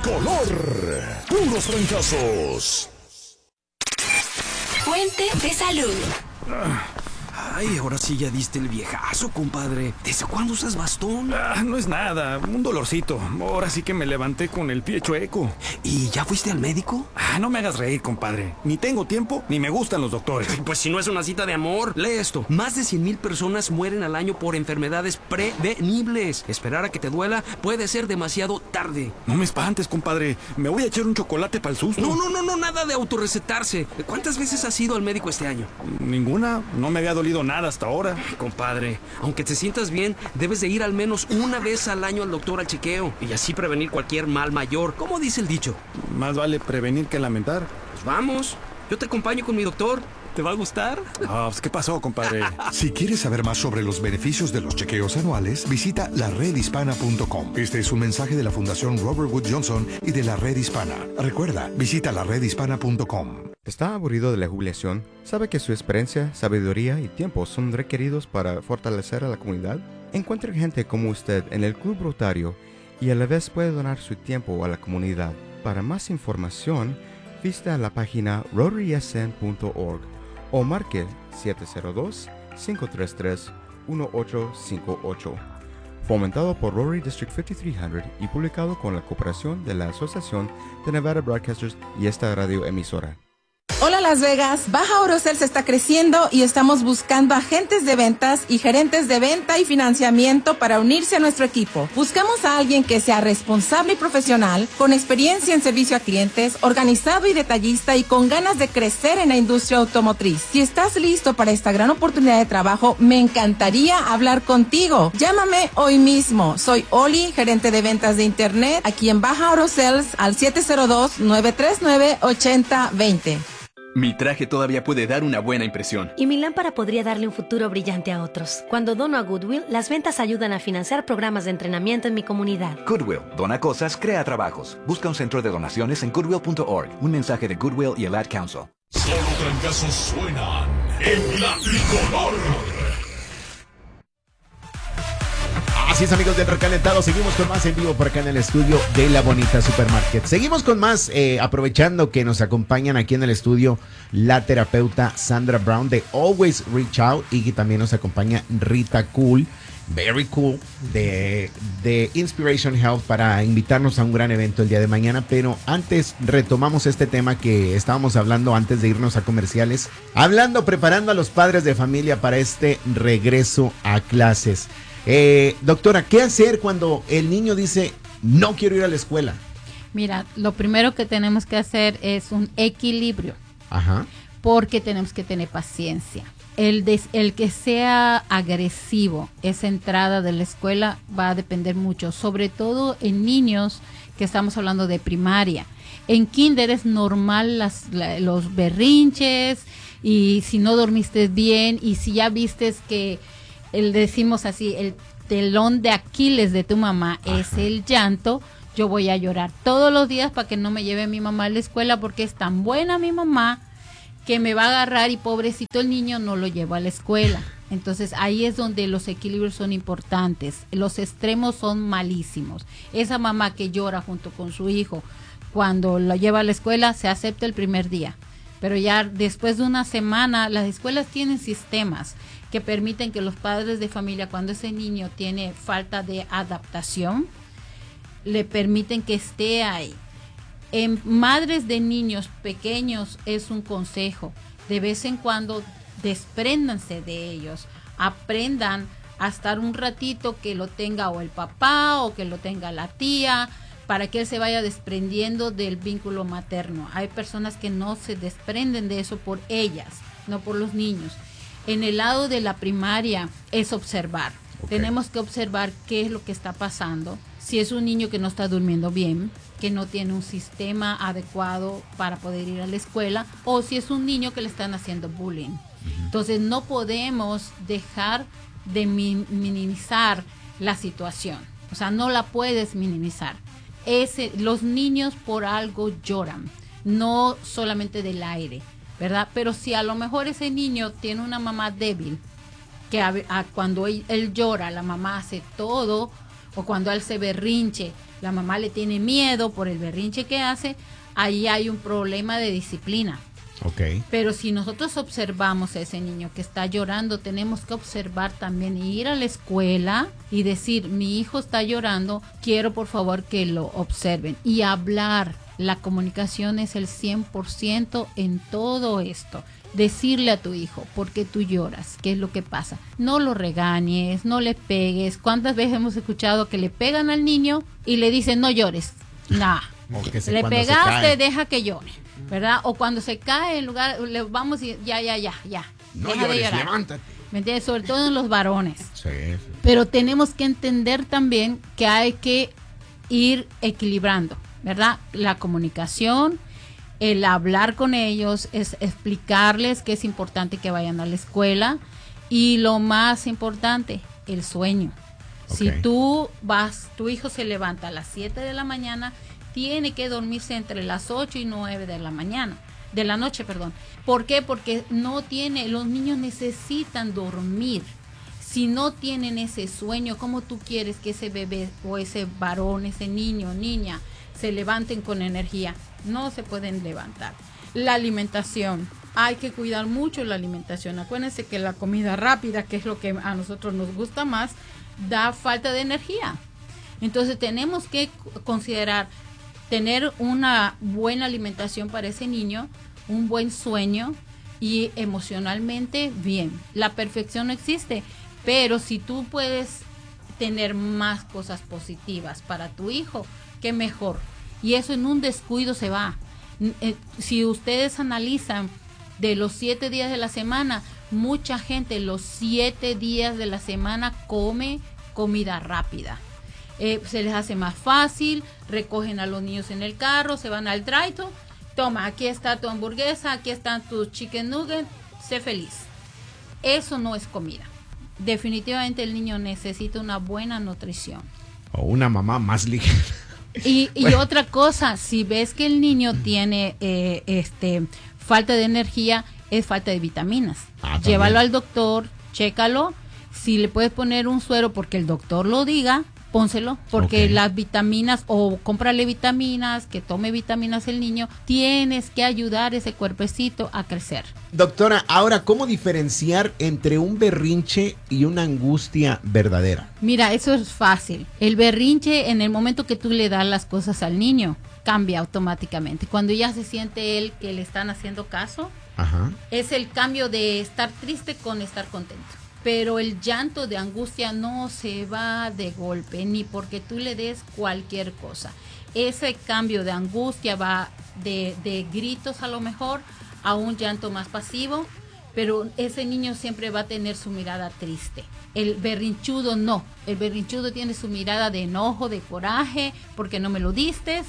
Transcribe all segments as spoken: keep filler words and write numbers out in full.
tricolor. Puros fracasos. Fuente de salud. Ay, ahora sí ya diste el viejazo, compadre. ¿Desde cuándo usas bastón? Ah, no es nada, un dolorcito. Ahora sí que me levanté con el pie chueco. ¿Y ya fuiste al médico? Ah, no me hagas reír, compadre. Ni tengo tiempo, ni me gustan los doctores. Pues si no es una cita de amor, lee esto. Más de cien mil personas mueren al año por enfermedades prevenibles. Esperar a que te duela puede ser demasiado tarde. No me espantes, compadre. Me voy a echar un chocolate para el susto. No, no, no, no, nada de autorrecetarse. ¿Cuántas veces has ido al médico este año? Ninguna. No me había dolido nada hasta ahora. Compadre, aunque te sientas bien, debes de ir al menos una vez al año al doctor al chequeo y así prevenir cualquier mal mayor. ¿Cómo dice el dicho? Más vale prevenir que lamentar. Pues vamos, yo te acompaño con mi doctor. ¿Te va a gustar? Ah, pues, ¿qué pasó, compadre? Si quieres saber más sobre los beneficios de los chequeos anuales, visita la red hispana punto com. Este es un mensaje de la Fundación Robert Wood Johnson y de la Red Hispana. Recuerda, visita la red hispana punto com. ¿Está aburrido de la jubilación? ¿Sabe que su experiencia, sabiduría y tiempo son requeridos para fortalecer a la comunidad? Encuentre gente como usted en el Club Rotario y a la vez puede donar su tiempo a la comunidad. Para más información, visita la página rotary s n punto org o marque siete cero dos, cinco tres tres, uno ocho cinco ocho. Fomentado por Rotary District cincuenta y tres cien y publicado con la cooperación de la Asociación de Nevada Broadcasters y esta radio emisora. Hola Las Vegas, Baja Orocels está creciendo y estamos buscando agentes de ventas y gerentes de venta y financiamiento para unirse a nuestro equipo. Buscamos a alguien que sea responsable y profesional, con experiencia en servicio a clientes, organizado y detallista y con ganas de crecer en la industria automotriz. Si estás listo para esta gran oportunidad de trabajo, me encantaría hablar contigo. Llámame hoy mismo. Soy Oli, gerente de ventas de internet, aquí en Baja Orocels al siete cero dos, nueve tres nueve, ocho cero dos cero. Mi traje todavía puede dar una buena impresión. Y mi lámpara podría darle un futuro brillante a otros. Cuando dono a Goodwill, las ventas ayudan a financiar programas de entrenamiento en mi comunidad. Goodwill, dona cosas, crea trabajos. Busca un centro de donaciones en goodwill punto org. Un mensaje de Goodwill y el Ad Council. Solo trancazos suenan en la tricolor. Así es, amigos del Recalentado, seguimos con más en vivo por acá en el estudio de La Bonita Supermarket. Seguimos con más, eh, aprovechando que nos acompañan aquí en el estudio la terapeuta Sandra Brown de Always Reach Out y que también nos acompaña Rita Cool, very cool, de, de Inspiration Health para invitarnos a un gran evento el día de mañana. Pero antes retomamos este tema que estábamos hablando antes de irnos a comerciales, hablando, preparando a los padres de familia para este regreso a clases. Eh, doctora, ¿qué hacer cuando el niño dice no quiero ir a la escuela? Mira, lo primero que tenemos que hacer es un equilibrio. Ajá. Porque tenemos que tener paciencia. El, des, el que sea agresivo, esa entrada de la escuela va a depender mucho, sobre todo en niños que estamos hablando de primaria. En kinder es normal las, la, los berrinches y si no dormiste bien y si ya vistes que el decimos así, el telón de Aquiles de tu mamá Ajá. es el llanto, yo voy a llorar todos los días para que no me lleve mi mamá a la escuela porque es tan buena mi mamá que me va a agarrar y pobrecito el niño no lo llevo a la escuela. Entonces ahí es donde los equilibrios son importantes, los extremos son malísimos. Esa mamá que llora junto con su hijo cuando lo lleva a la escuela se acepta el primer día, pero ya después de una semana las escuelas tienen sistemas que permiten que los padres de familia, cuando ese niño tiene falta de adaptación, le permiten que esté ahí. En madres de niños pequeños es un consejo, de vez en cuando despréndanse de ellos, aprendan a estar un ratito que lo tenga o el papá o que lo tenga la tía, para que él se vaya desprendiendo del vínculo materno. Hay personas que no se desprenden de eso por ellas, no por los niños. En el lado de la primaria es observar. Okay. Tenemos que observar qué es lo que está pasando. Si es un niño que no está durmiendo bien, que no tiene un sistema adecuado para poder ir a la escuela, o si es un niño que le están haciendo bullying. Uh-huh. Entonces no podemos dejar de mi- minimizar la situación. O sea, no la puedes minimizar. Ese, los niños por algo lloran, no solamente del aire, ¿verdad? Pero si a lo mejor ese niño tiene una mamá débil, que a, a, cuando él, él llora, la mamá hace todo, o cuando él se berrinche, la mamá le tiene miedo por el berrinche que hace, ahí hay un problema de disciplina. Okay. Pero si nosotros observamos a ese niño que está llorando, tenemos que observar también y ir a la escuela y decir, mi hijo está llorando, quiero por favor que lo observen y hablar. La comunicación es el cien por ciento en todo esto. Decirle a tu hijo, ¿por qué tú lloras? ¿Qué es lo que pasa? No lo regañes, no le pegues. ¿Cuántas veces hemos escuchado que le pegan al niño y le dicen, no llores? Nah, se, le pegaste, deja que llore, ¿verdad? O cuando se cae en lugar, le vamos y ya, ya, ya, ya. No deja llores, de llorar. levántate. ¿Me entiendes? Sobre todo en los varones. Sí, sí. Pero tenemos que entender también que hay que ir equilibrando, ¿verdad? La comunicación, el hablar con ellos, es explicarles que es importante que vayan a la escuela y lo más importante, el sueño. Okay. Si tú vas, tu hijo se levanta a las siete de la mañana, tiene que dormirse entre las ocho y nueve de la mañana, de la noche, perdón. ¿Por qué? Porque no tiene, los niños necesitan dormir. Si no tienen ese sueño, ¿cómo tú quieres que ese bebé o ese varón, ese niño, niña, se levanten con energía? No se pueden levantar. La alimentación, hay que cuidar mucho la alimentación. Acuérdense que la comida rápida, que es lo que a nosotros nos gusta más, da falta de energía. Entonces tenemos que considerar tener una buena alimentación para ese niño, un buen sueño y emocionalmente bien. La perfección no existe, pero si tú puedes tener más cosas positivas para tu hijo, qué mejor. Y eso en un descuido se va. Si ustedes analizan de los siete días de la semana, mucha gente los siete días de la semana come comida rápida. Eh, se les hace más fácil, recogen a los niños en el carro, se van al drive-thru, toma, aquí está tu hamburguesa, aquí están tus chicken nuggets, sé feliz. Eso no es comida. Definitivamente el niño necesita una buena nutrición. O una mamá más ligera. Y, y bueno. Otra cosa, si ves que el niño tiene eh, este falta de energía, es falta de vitaminas. Ah, llévalo al doctor, chécalo. Si le puedes poner un suero porque el doctor lo diga, pónselo, porque okay. Las vitaminas, o cómprale vitaminas, que tome vitaminas el niño, tienes que ayudar ese cuerpecito a crecer. Doctora, ahora, ¿cómo diferenciar entre un berrinche y una angustia verdadera? Mira, eso es fácil. El berrinche, en el momento que tú le das las cosas al niño, cambia automáticamente. Cuando ya se siente él que le están haciendo caso, ajá, es el cambio de estar triste con estar contento. Pero el llanto de angustia no se va de golpe, ni porque tú le des cualquier cosa. Ese cambio de angustia va de, de gritos a lo mejor a un llanto más pasivo, pero ese niño siempre va a tener su mirada triste. El berrinchudo no, el berrinchudo tiene su mirada de enojo, de coraje, porque no me lo diste.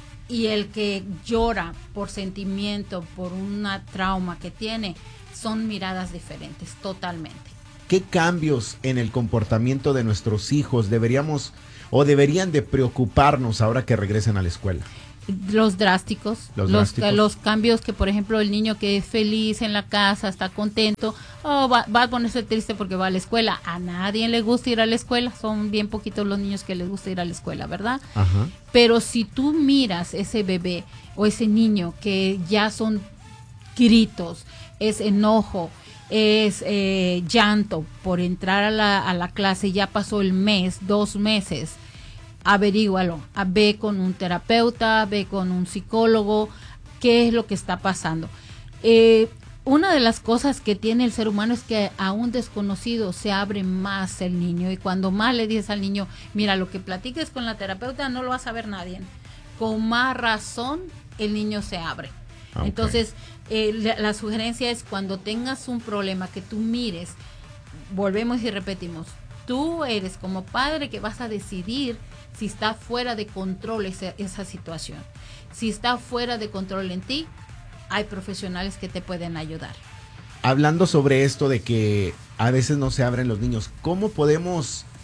Y el que llora por sentimiento, por una trauma que tiene, son miradas diferentes, totalmente. ¿Qué cambios en el comportamiento de nuestros hijos deberíamos o deberían de preocuparnos ahora que regresen a la escuela? Los drásticos, los, los, drásticos. los cambios que, por ejemplo, el niño que es feliz en la casa, está contento, oh, va, va a ponerse triste porque va a la escuela. A nadie le gusta ir a la escuela, son bien poquitos los niños que les gusta ir a la escuela, ¿verdad? Ajá. Pero si tú miras ese bebé o ese niño que ya son gritos, es enojo, es eh, llanto por entrar a la, a la clase, ya pasó el mes, dos meses, averígualo, ve con un terapeuta, ve con un psicólogo, qué es lo que está pasando. Eh, una de las cosas que tiene el ser humano es que a un desconocido se abre más el niño, y cuando más le dices al niño, mira, lo que platiques con la terapeuta no lo va a saber nadie, con más razón el niño se abre. Okay. Entonces, eh, la, la sugerencia es cuando tengas un problema que tú mires, volvemos y repetimos, tú eres como padre que vas a decidir si está fuera de control esa, esa situación. Si está fuera de control en ti, hay profesionales que te pueden ayudar. Hablando sobre esto de que a veces no se abren los niños, ¿cómo podemos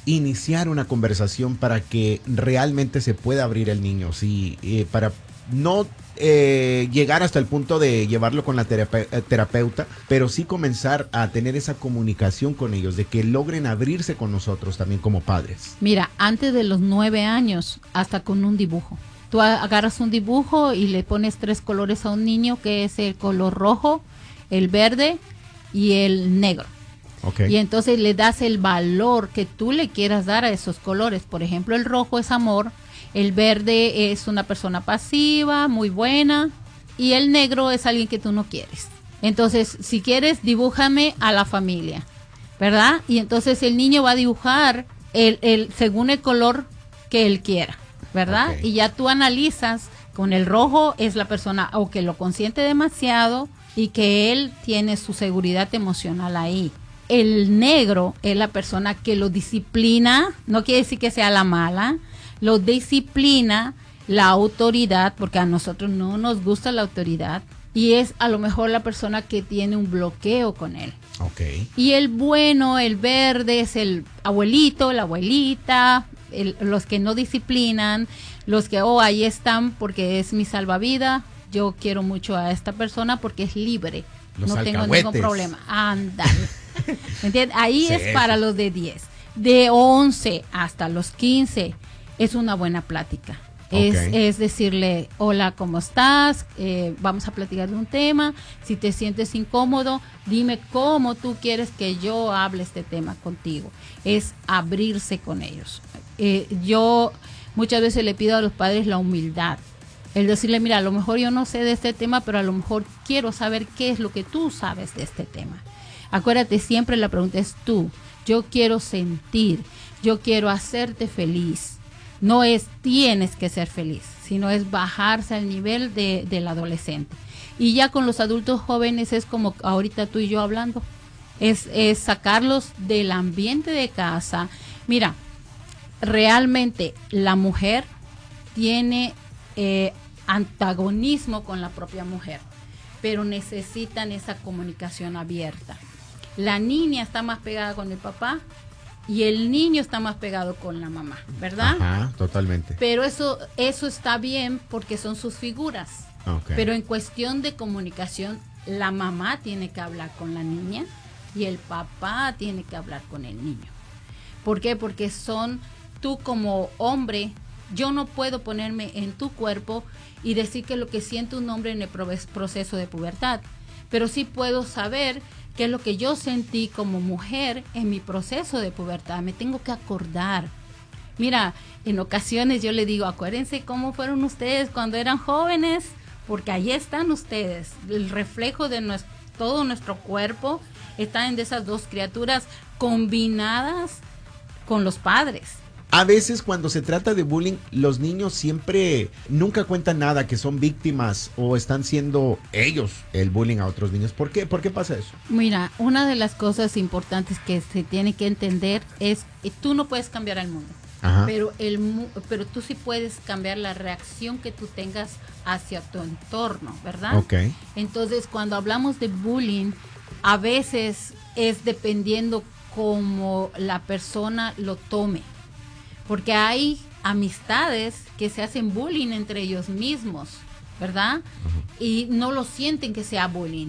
iniciar una conversación para que realmente se pueda abrir el niño? Sí, eh, para no eh, llegar hasta el punto de llevarlo con la terape- terapeuta, pero sí comenzar a tener esa comunicación con ellos, de que logren abrirse con nosotros también como padres. Mira, antes de los nueve años, hasta con un dibujo. Tú agarras un dibujo y le pones tres colores a un niño, que es el color rojo, el verde y el negro. Okay. Y entonces le das el valor que tú le quieras dar a esos colores. Por ejemplo, el rojo es amor, el verde es una persona pasiva, muy buena, y el negro es alguien que tú no quieres. Entonces, si quieres, dibújame a la familia, ¿verdad? Y entonces el niño va a dibujar el, el, según el color que él quiera, ¿verdad? Okay. Y ya tú analizas, con el rojo es la persona o que lo consiente demasiado y que él tiene su seguridad emocional ahí. El negro es la persona que lo disciplina, no quiere decir que sea la mala, lo disciplina la autoridad, porque a nosotros no nos gusta la autoridad, y es a lo mejor la persona que tiene un bloqueo con él. Okay. Y el bueno, el verde, es el abuelito, la abuelita, el, los que no disciplinan, los que, oh, ahí están porque es mi salvavidas, yo quiero mucho a esta persona porque es libre, los no tengo ningún problema. Ándale. ¿Entiendes? Ahí sí, es para los de diez. De once hasta los quince es una buena plática. Okay. Es, es decirle, hola, ¿cómo estás? Eh, vamos a platicar de un tema. Si te sientes incómodo, dime cómo tú quieres que yo hable este tema contigo. Es abrirse con ellos. Eh, yo muchas veces le pido a los padres la humildad. El decirle, mira, a lo mejor yo no sé de este tema, pero a lo mejor quiero saber qué es lo que tú sabes de este tema. Acuérdate, siempre la pregunta es tú. Yo quiero sentir, yo quiero hacerte feliz. No es tienes que ser feliz, sino es bajarse al nivel de, del adolescente. Y ya con los adultos jóvenes es como ahorita tú y yo hablando. Es, es sacarlos del ambiente de casa. Mira, realmente la mujer tiene eh, antagonismo con la propia mujer, pero necesitan esa comunicación abierta. La niña está más pegada con el papá y el niño está más pegado con la mamá, ¿verdad? Ajá, totalmente. Pero eso, eso está bien porque son sus figuras. Okay. Pero en cuestión de comunicación, la mamá tiene que hablar con la niña y el papá tiene que hablar con el niño. ¿Por qué? Porque son, tú como hombre, yo no puedo ponerme en tu cuerpo y decir que lo que siente un hombre en el proceso de pubertad, pero sí puedo saber qué es lo que yo sentí como mujer en mi proceso de pubertad. Me tengo que acordar. Mira, en ocasiones yo le digo, acuérdense cómo fueron ustedes cuando eran jóvenes, porque ahí están ustedes. El reflejo de nuestro, todo nuestro cuerpo está en de esas dos criaturas combinadas con los padres. A veces cuando se trata de bullying, los niños siempre nunca cuentan nada, que son víctimas o están siendo ellos el bullying a otros niños. ¿Por qué? ¿Por qué pasa eso? Mira, una de las cosas importantes que se tiene que entender es que tú no puedes cambiar al mundo. Ajá. Pero, el, pero tú sí puedes cambiar la reacción que tú tengas hacia tu entorno, ¿verdad? Okay. Entonces, cuando hablamos de bullying, a veces es dependiendo cómo la persona lo tome. Porque hay amistades que se hacen bullying entre ellos mismos, ¿verdad? Uh-huh. Y no lo sienten que sea bullying.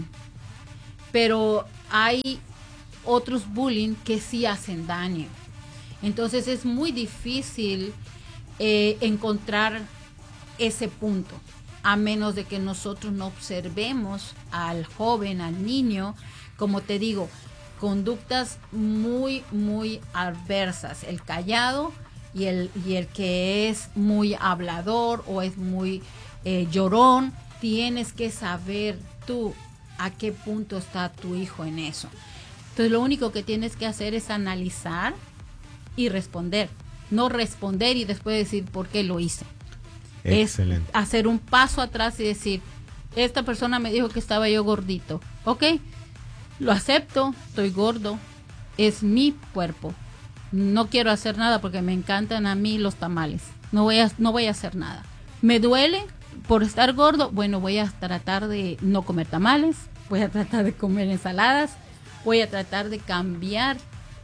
Pero hay otros bullying que sí hacen daño. Entonces es muy difícil eh, encontrar ese punto, a menos de que nosotros no observemos al joven, al niño, como te digo, conductas muy, muy adversas. El callado y el, y el que es muy hablador o es muy eh, llorón, tienes que saber tú a qué punto está tu hijo en eso. Entonces lo único que tienes que hacer es analizar y responder, no responder y después decir por qué lo hice. Excelente. Es hacer un paso atrás y decir, esta persona me dijo que estaba yo gordito, ok, lo acepto, estoy gordo, es mi cuerpo, no quiero hacer nada porque me encantan a mí los tamales, no voy a, no voy a hacer nada, me duele por estar gordo, bueno, voy a tratar de no comer tamales, voy a tratar de comer ensaladas, voy a tratar de cambiar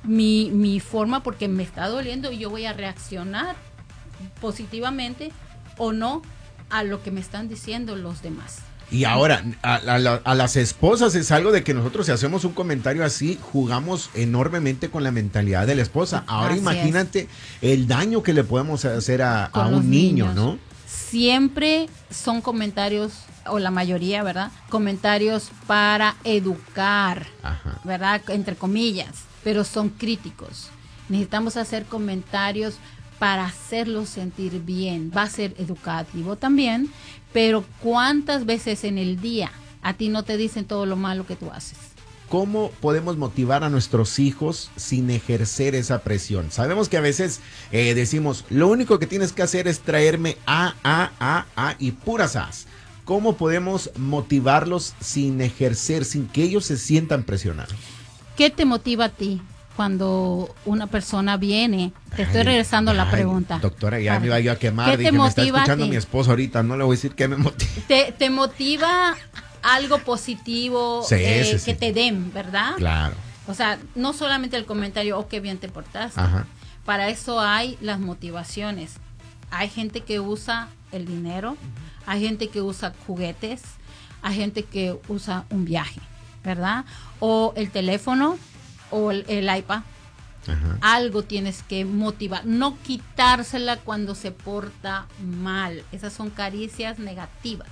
mi, mi forma porque me está doliendo y yo voy a reaccionar positivamente o no a lo que me están diciendo los demás. Y ahora, a, a, a las esposas es algo de que nosotros si hacemos un comentario así, jugamos enormemente con la mentalidad de la esposa. Ahora así imagínate es. el daño que le podemos hacer a, a un niño, niños. ¿no? Siempre son comentarios, o la mayoría, ¿verdad? Comentarios para educar, Ajá. ¿verdad? Entre comillas, pero son críticos. Necesitamos hacer comentarios para hacerlos sentir bien. Va a ser educativo también, pero ¿cuántas veces en el día a ti no te dicen todo lo malo que tú haces? ¿Cómo podemos motivar a nuestros hijos sin ejercer esa presión? Sabemos que a veces eh, decimos, lo único que tienes que hacer es traerme A, A, A, A y puras A's. ¿Cómo podemos motivarlos sin ejercer, sin que ellos se sientan presionados? ¿Qué te motiva a ti cuando una persona viene? Te ay, estoy regresando ay, la pregunta. Doctora, ya me iba yo a quemar. ¿Qué Dije, te motiva me está escuchando mi esposo ahorita, no le voy a decir qué me motiva. Te, te motiva algo positivo sí, eh, sí, sí. que te den, ¿verdad? Claro. O sea, no solamente el comentario, oh, qué bien te portaste. Ajá. Para eso hay las motivaciones. Hay gente que usa el dinero, uh-huh. hay gente que usa juguetes, hay gente que usa un viaje, ¿verdad? O el teléfono o el, el iPad. Ajá. Algo tienes que motivar, no quitársela cuando se porta mal. Esas son caricias negativas.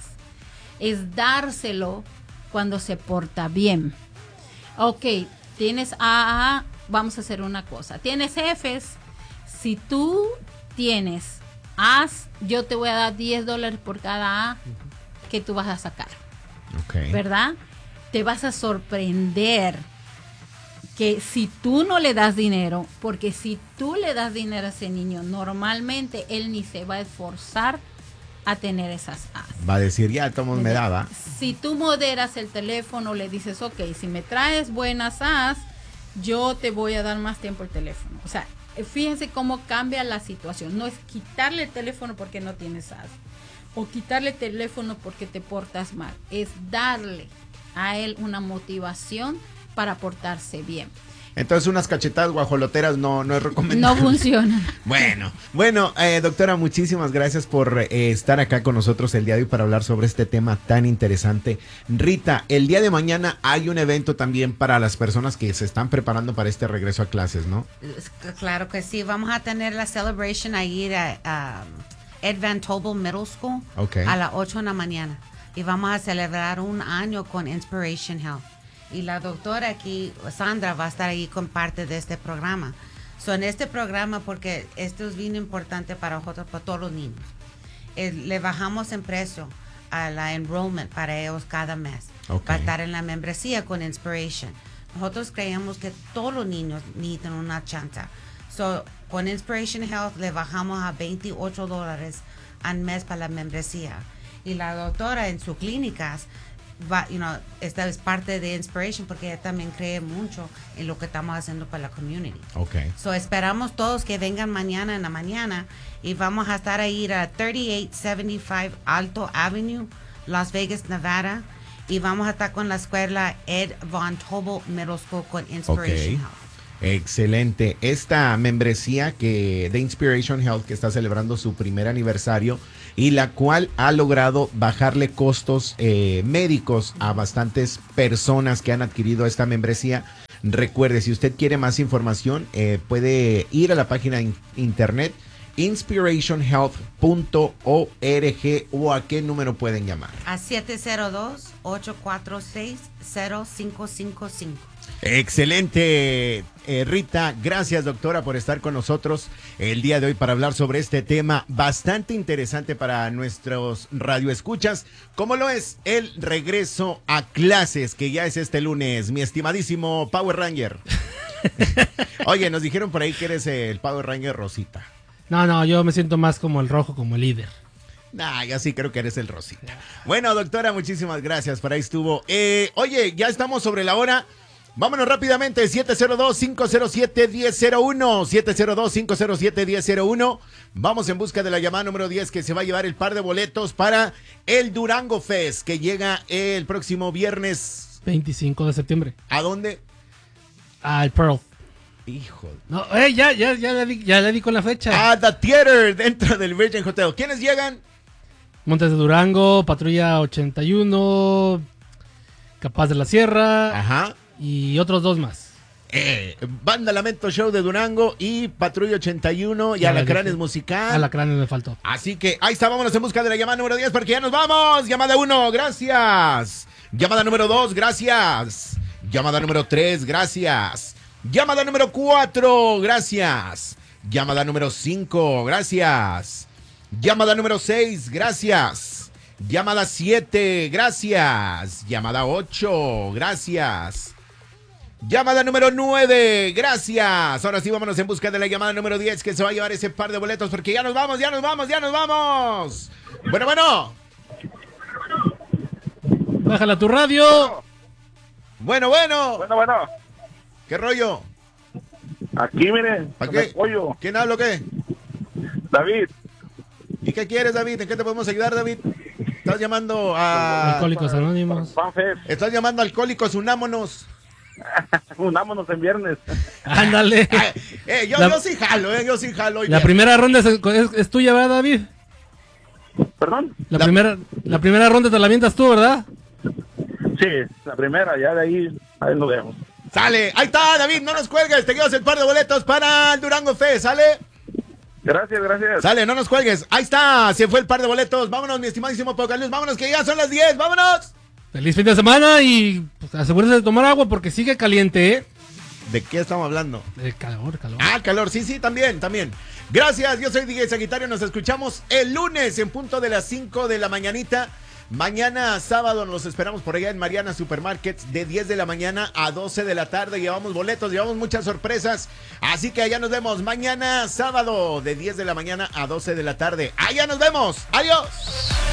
Es dárselo cuando se porta bien. Ok, tienes A, A, vamos a hacer una cosa. Tienes Fs, si tú tienes A's, yo te voy a dar diez dólares por cada A que tú vas a sacar. Okay. ¿Verdad? Te vas a sorprender que si tú no le das dinero, porque si tú le das dinero a ese niño, normalmente él ni se va a esforzar a tener esas A's. Va a decir, ya, todos me daba. Si tú moderas el teléfono, le dices, ok, si me traes buenas A's, yo te voy a dar más tiempo el teléfono. O sea, fíjense cómo cambia la situación. No es quitarle el teléfono porque no tienes A's, o quitarle el teléfono porque te portas mal. Es darle a él una motivación para portarse bien. Entonces unas cachetadas guajoloteras no, no es recomendable. No funcionan. Bueno, bueno, eh, doctora, muchísimas gracias por eh, estar acá con nosotros el día de hoy para hablar sobre este tema tan interesante. Rita, el día de mañana hay un evento también para las personas que se están preparando para este regreso a clases, ¿no? Claro que sí, vamos a tener la celebration ahí a, a Ed Van Tobel Middle School okay. a las ocho de la mañana. Y vamos a celebrar un año con Inspiration Health. Y la doctora aquí, Sandra, va a estar ahí con parte de este programa. So, en este programa, porque esto es bien importante para nosotros, para todos los niños, eh, le bajamos en precio a la enrollment para ellos cada mes. Okay. Para estar en la membresía con Inspiration. Nosotros creemos que todos los niños necesitan una chance. So, con Inspiration Health le bajamos a veintiocho dólares al mes para la membresía. Y la doctora en sus clínicas, va, you know, esta es parte de Inspiration porque ella también cree mucho en lo que estamos haciendo para la community. Okay. So esperamos todos que vengan mañana en la mañana y vamos a estar ahí a thirty-eight seventy-five Alto Avenue, Las Vegas, Nevada, y vamos a estar con la escuela Ed Van Tobel Middle School con Inspiration okay. Health. Excelente. Esta membresía que de Inspiration Health que está celebrando su primer aniversario y la cual ha logrado bajarle costos eh, médicos a bastantes personas que han adquirido esta membresía. Recuerde, si usted quiere más información, eh, puede ir a la página in- internet inspiration health punto org o a qué número pueden llamar. A siete cero dos, ocho cuatro seis, cero cinco cinco cinco. Excelente, eh, Rita. Gracias, doctora, por estar con nosotros el día de hoy para hablar sobre este tema bastante interesante para nuestros radioescuchas, como lo es el regreso a clases, que ya es este lunes, mi estimadísimo Power Ranger. Oye, nos dijeron por ahí que eres el Power Ranger Rosita. No, no, yo me siento más como el rojo, como el líder. Nah, yo sí creo que eres el Rosita. Bueno, doctora, muchísimas gracias. Por ahí estuvo. Eh, oye, ya estamos sobre la hora. Vámonos rápidamente, siete cero dos, cinco cero siete, uno cero cero uno, siete cero dos, cinco cero siete, uno cero cero uno. Vamos en busca de la llamada número diez que se va a llevar el par de boletos para el Durango Fest, que llega el próximo viernes. veinticinco de septiembre. ¿A dónde? Al Pearl. Hijo. No, eh, ya, ya, ya le di, ya le di con la fecha. A The Theater, dentro del Virgin Hotel. ¿Quiénes llegan? Montes de Durango, Patrulla ochenta y uno, Capaz de la Sierra. Ajá. Y otros dos más. Eh, Banda Lamento Show de Durango y Patrulla ochenta y uno y Ya Alacranes dije. Musical. Alacranes me faltó. Así que ahí está, vámonos en busca de la llamada número diez porque ya nos vamos. Llamada uno, gracias. Llamada número dos, gracias. Llamada número tres, gracias. Llamada número cuatro, gracias. Llamada número cinco, gracias. Llamada número seis, gracias. Llamada siete, gracias. Llamada ocho, gracias. Llamada número nueve, gracias. Ahora sí, vámonos en busca de la llamada número diez que se va a llevar ese par de boletos porque ya nos vamos, ya nos vamos, ya nos vamos. Bueno, bueno. Bájala tu radio. Bueno, bueno. Bueno, bueno. ¿Qué rollo? Aquí, miren. ¿Para qué? Pollo. ¿Quién habla o qué? David. ¿Y qué quieres, David? ¿En qué te podemos ayudar, David? Estás llamando a... Alcohólicos Anónimos. Estás llamando a Alcohólicos Unámonos. Unámonos en viernes. Ándale. eh, yo, La- yo sí jalo, eh, yo sí jalo. La primera ronda es, es- es tuya, ¿verdad, David? ¿Perdón? La, primera, la primera ronda te la avientas tú, ¿verdad? Sí, la primera, ya de ahí, ahí lo vemos. Sale, ahí está, David, no nos cuelgues, te llevas el par de boletos para el Durango Fest, ¿sale? Gracias, gracias. Sale, no nos cuelgues, ahí está, se fue el par de boletos, vámonos, mi estimadísimo Pocaluz, vámonos que ya son las diez, vámonos. Feliz fin de semana y pues, asegúrense de tomar agua porque sigue caliente, ¿eh? ¿De qué estamos hablando? De calor, calor. Ah, calor, sí, sí, también, también. Gracias, yo soy D J Sagitario, nos escuchamos el lunes en punto de las cinco de la mañanita. Mañana sábado nos esperamos por allá en Mariana Supermarkets de diez de la mañana a doce de la tarde. Llevamos boletos, llevamos muchas sorpresas. Así que allá nos vemos mañana sábado de diez de la mañana a doce de la tarde. Allá nos vemos. Adiós.